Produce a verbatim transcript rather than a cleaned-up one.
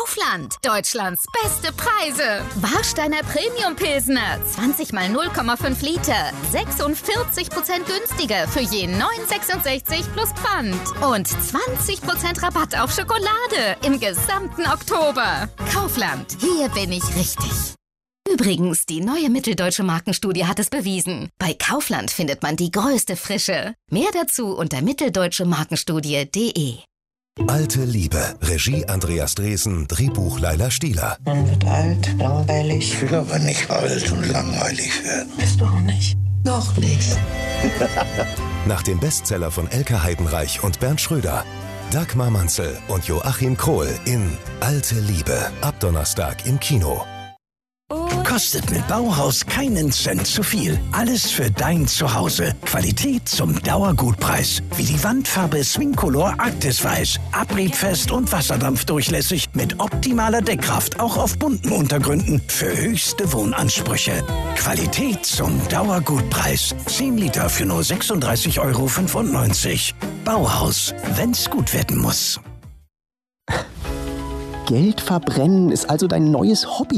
Kaufland. Deutschlands beste Preise. Warsteiner Premium Pilsner. zwanzig mal null Komma fünf Liter. sechsundvierzig Prozent günstiger für je neun Euro sechsundsechzig plus Pfand. Und zwanzig Prozent Rabatt auf Schokolade im gesamten Oktober. Kaufland. Hier bin ich richtig. Übrigens, die neue Mitteldeutsche Markenstudie hat es bewiesen. Bei Kaufland findet man die größte Frische. Mehr dazu unter mitteldeutschemarkenstudie punkt de. Alte Liebe. Regie Andreas Dresen, Drehbuch Laila Stieler. Man wird alt, langweilig. Ich will aber nicht alt und langweilig werden. Bist du auch nicht? Noch nicht. Nach dem Bestseller von Elke Heidenreich und Bernd Schröder. Dagmar Manzel und Joachim Krohl in Alte Liebe. Ab Donnerstag im Kino. Kostet mit Bauhaus keinen Cent zu viel. Alles für dein Zuhause. Qualität zum Dauergutpreis. Wie die Wandfarbe Swingcolor Arktis Weiß. Abriebfest und wasserdampfdurchlässig mit optimaler Deckkraft. Auch auf bunten Untergründen für höchste Wohnansprüche. Qualität zum Dauergutpreis. zehn Liter für nur sechsunddreißig Euro fünfundneunzig. Bauhaus, wenn's gut werden muss. Geld verbrennen ist also dein neues Hobby.